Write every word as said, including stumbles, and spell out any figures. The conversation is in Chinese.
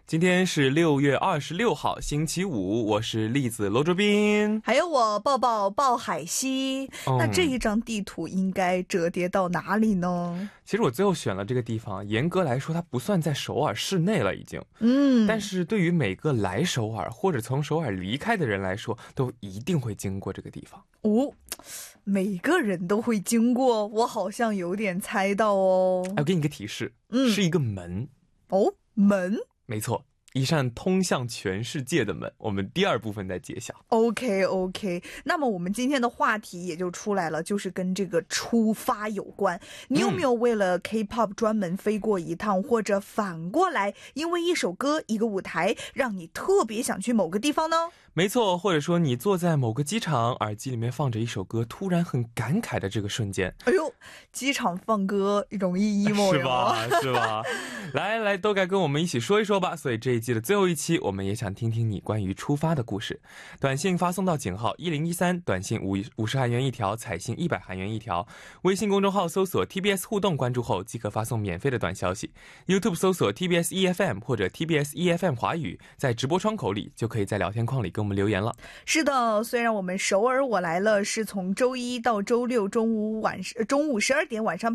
今天是六月二十六号星期五，我是栗子罗卓斌， 还有我抱抱抱海西、 嗯、 那这一张地图应该折叠到哪里呢？ 其实我最后选了这个地方，严格来说它不算在首尔市内了已经， 嗯， 但是对于每个来首尔或者从首尔离开的人来说，都一定会经过这个地方。 哦，每个人都会经过，我好像有点猜到哦。 我给你个提示， 嗯， 是一个门。 哦，门？ 没错，一扇通向全世界的门，我们第二部分再揭晓。 OK OK， 那么我们今天的话题也就出来了，就是跟这个出发有关。你有没有为了 K-pop 专门飞过一趟、嗯、或者反过来因为一首歌一个舞台让你特别想去某个地方呢？ 没错，或者说你坐在某个机场，耳机里面放着一首歌，突然很感慨的这个瞬间。 哎呦，机场放歌容易 emo 是吧是吧来来，都该跟我们一起说一说吧。所以这一季的最后一期，我们也想听听你关于出发的故事。短信发送到井号一零一三，短信五五十韩元一条，彩信一百韩元一条。微信公众号搜索 T B S 互动，关注后即可发送免费的短消息。 YouTube 搜索 T B S E F M 或者 T B S E F M 华语，在直播窗口里就可以在聊天框里跟我们留言了。 是的，虽然我们首尔我来了是从周一到周六中午晚中午十二点晚上